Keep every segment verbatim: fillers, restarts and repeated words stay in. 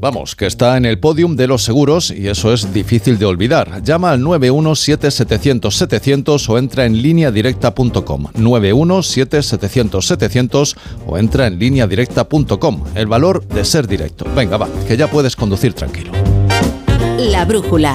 Vamos, que está en el podium de los seguros y eso es difícil de olvidar. Llama al nueve uno siete setecientos setecientos o entra en línea directa punto com. nueve uno siete setecientos setecientos o entra en línea directa punto com. El valor de ser directo. Venga, va, que ya puedes conducir tranquilo. La brújula.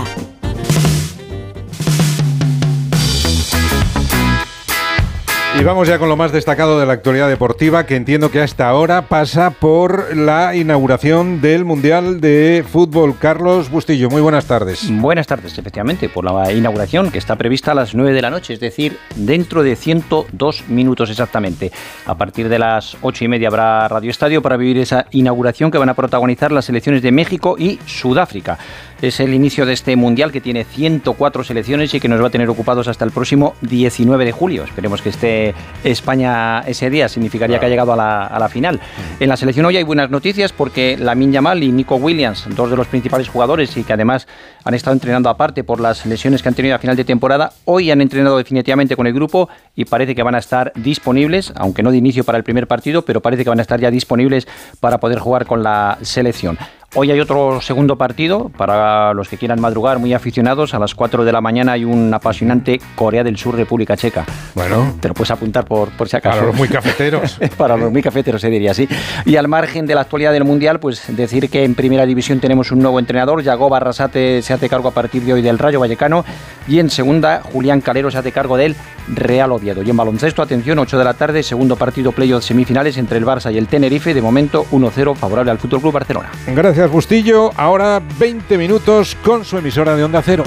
Y vamos ya con lo más destacado de la actualidad deportiva, que entiendo que hasta ahora pasa por la inauguración del Mundial de Fútbol. Carlos Bustillo, muy buenas tardes. Buenas tardes, efectivamente, por la inauguración que está prevista a las nueve de la noche, es decir, dentro de ciento dos minutos exactamente. A partir de las ocho y media habrá Radio Estadio para vivir esa inauguración que van a protagonizar las selecciones de México y Sudáfrica. Es el inicio de este Mundial que tiene ciento cuatro selecciones y que nos va a tener ocupados hasta el próximo diecinueve de julio. Esperemos que esté España ese día, significaría que ha llegado a la, a la final. En la selección hoy hay buenas noticias porque Lamine Yamal y Nico Williams, dos de los principales jugadores y que además han estado entrenando aparte por las lesiones que han tenido a final de temporada, hoy han entrenado definitivamente con el grupo y parece que van a estar disponibles, aunque no de inicio para el primer partido, pero parece que van a estar ya disponibles para poder jugar con la selección. Hoy hay otro segundo partido para los que quieran madrugar, muy aficionados. A las cuatro de la mañana hay un apasionante Corea del Sur, República Checa. Bueno, te lo puedes apuntar por, por si acaso. Para los muy cafeteros. Para los muy cafeteros se diría, sí. Y al margen de la actualidad del Mundial, pues decir que en Primera División tenemos un nuevo entrenador. Yagob Arrasate se hace cargo a partir de hoy del Rayo Vallecano. Y en Segunda, Julián Calero se hace cargo del Real Oviedo. Y en baloncesto, atención, ocho de la tarde, segundo partido playoff semifinales entre el Barça y el Tenerife. De momento, uno cero favorable al F C Barcelona. Gracias, Bustillo. Ahora veinte minutos con su emisora de Onda Cero.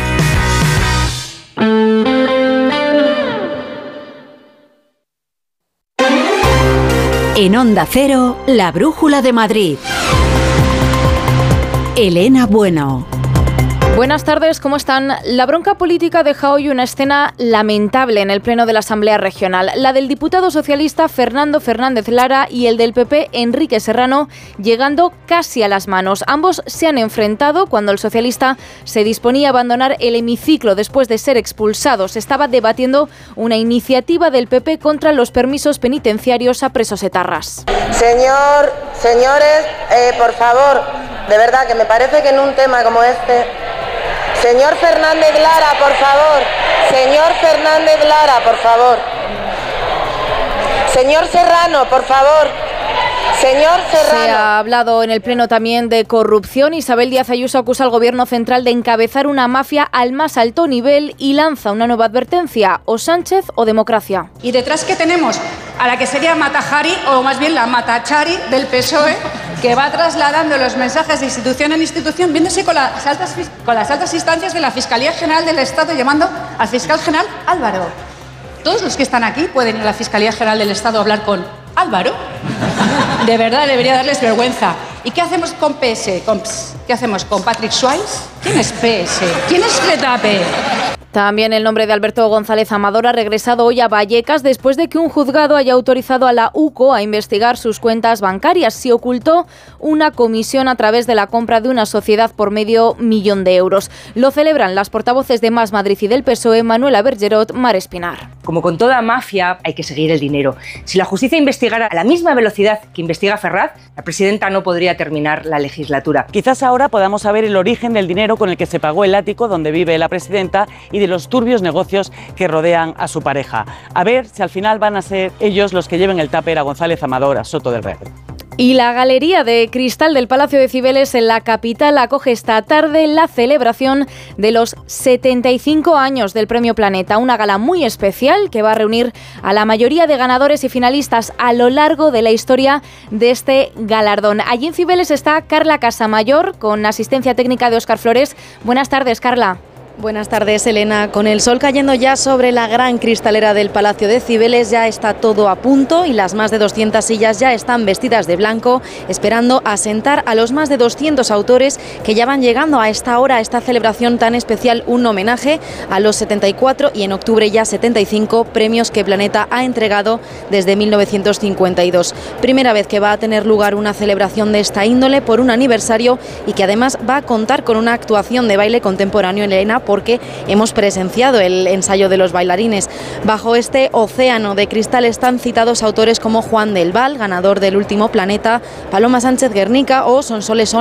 En Onda Cero, la brújula de Madrid. Elena Bueno. Buenas tardes, ¿cómo están? La bronca política deja hoy una escena lamentable en el pleno de la Asamblea Regional. La del diputado socialista Fernando Fernández Lara y el del P P Enrique Serrano llegando casi a las manos. Ambos se han enfrentado cuando el socialista se disponía a abandonar el hemiciclo después de ser expulsado. Se estaba debatiendo una iniciativa del P P contra los permisos penitenciarios a presos etarras. Señor, señores, eh, por favor, de verdad que me parece que en un tema como este... Señor Fernández Lara, por favor. Señor Fernández Lara, por favor. Señor Serrano, por favor. Señor Serrano. Se ha hablado en el pleno también de corrupción. Isabel Díaz Ayuso acusa al gobierno central de encabezar una mafia al más alto nivel y lanza una nueva advertencia: o Sánchez o democracia. Y detrás que tenemos a la que sería Matajari, o más bien la Matachari del P S O E, que va trasladando los mensajes de institución en institución, viéndose con las altas, con las altas instancias de la Fiscalía General del Estado, llamando al fiscal general Álvaro. Todos los que están aquí pueden ir a la Fiscalía General del Estado a hablar con Álvaro. De verdad, debería darles vergüenza. ¿Y qué hacemos con P S? ¿Con P S? ¿Qué hacemos con Patrick Swayze? ¿Quién es P S? ¿Quién es Retape? También el nombre de Alberto González Amador ha regresado hoy a Vallecas después de que un juzgado haya autorizado a la U C O a investigar sus cuentas bancarias. Se ocultó una comisión a través de la compra de una sociedad por medio millón de euros. Lo celebran las portavoces de Más Madrid y del P S O E, Manuela Bergerot, Mar Espinar. Como con toda mafia, hay que seguir el dinero. Si la justicia investigara a la misma velocidad que investiga Ferraz, la presidenta no podría terminar la legislatura. Quizás ahora podamos saber el origen del dinero con el que se pagó el ático donde vive la presidenta y de los turbios negocios que rodean a su pareja. A ver si al final van a ser ellos los que lleven el tupper a González Amador a Soto del Real. Y la Galería de Cristal del Palacio de Cibeles en la capital acoge esta tarde la celebración de los setenta y cinco años del Premio Planeta, una gala muy especial que va a reunir a la mayoría de ganadores y finalistas a lo largo de la historia de este galardón. Allí en Cibeles está Carla Casamayor con asistencia técnica de Óscar Flores. Buenas tardes, Carla. Buenas tardes, Elena. Con el sol cayendo ya sobre la gran cristalera del Palacio de Cibeles, ya está todo a punto y las más de doscientas sillas ya están vestidas de blanco, esperando a sentar a los más de doscientos autores que ya van llegando a esta hora, a esta celebración tan especial, un homenaje a los setenta y cuatro y en octubre ya setenta y cinco premios que Planeta ha entregado desde mil novecientos cincuenta y dos. Primera vez que va a tener lugar una celebración de esta índole por un aniversario y que además va a contar con una actuación de baile contemporáneo, Elena, porque hemos presenciado el ensayo de los bailarines. Bajo este océano de cristal están citados autores como Juan del Val, ganador del último Planeta, Paloma Sánchez Guernica o Sonsoles